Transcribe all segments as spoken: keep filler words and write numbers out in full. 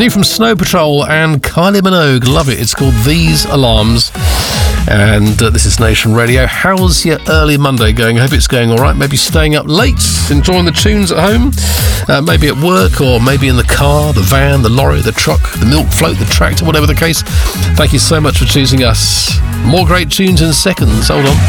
new from Snow Patrol and Kylie Minogue. Love it. It's called These Alarms. And uh, this is Nation Radio. How's your early Monday going? I hope it's going all right. Maybe staying up late, enjoying the tunes at home, uh, maybe at work, or maybe in the car, the van, the lorry, the truck, the milk float, the tractor, whatever the case. Thank you so much for choosing us. More great tunes in seconds. Hold on.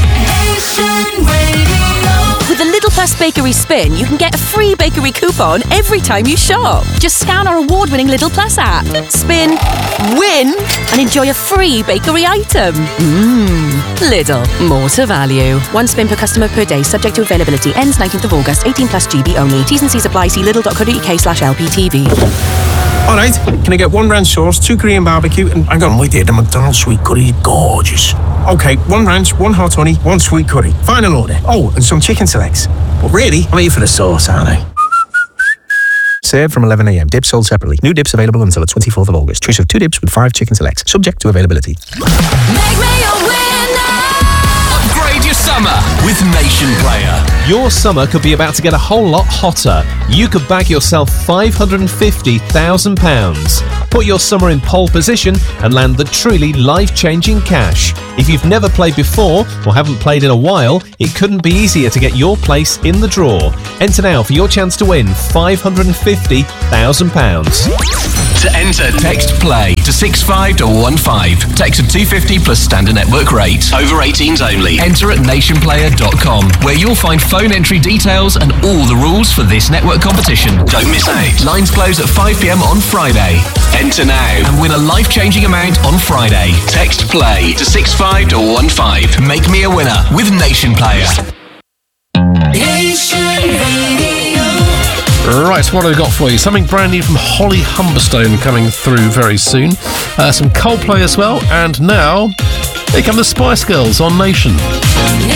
With the Lidl Plus Bakery Spin, you can get a free bakery coupon every time you shop. Just scan our award-winning Lidl Plus app, spin, win, and enjoy a free bakery item. Mmm. Lidl. More to value. One spin per customer per day, subject to availability. Ends nineteenth of August. eighteen plus G B only. T's and C's apply. See lidl.co.uk slash LPTV. All right, can I get one ranch sauce, two Korean barbecue, and hang on, wait there, the McDonald's sweet curry, gorgeous. Okay, one ranch, one hot honey, one sweet curry. Final order. Oh, and some chicken selects. But really, I'm here for the sauce, aren't I? Served from eleven a.m. Dips sold separately. New dips available until the twenty-fourth of August. Choice of two dips with five chicken selects. Subject to availability. Make me a winner. Upgrade your summer with Nation Player. Your summer could be about to get a whole lot hotter. You could bag yourself five hundred fifty thousand pounds. Put your summer in pole position and land the truly life-changing cash. If you've never played before or haven't played in a while, it couldn't be easier to get your place in the draw. Enter now for your chance to win five hundred fifty thousand pounds. To enter, text PLAY to six five one five. Text of two fifty plus standard network rate. Over eighteens only. Enter at nation player dot com, where you'll find phone entry details and all the rules for this network competition. Don't miss out. Lines close at five p.m. on Friday. Enter now and win a life-changing amount on Friday. Text PLAY to six five one five. Make me a winner with Nation Player. Nation Radio. Right, what have we got for you? Something brand new from Holly Humberstone coming through very soon. Uh, some Coldplay as well. And now, here come the Spice Girls on Nation.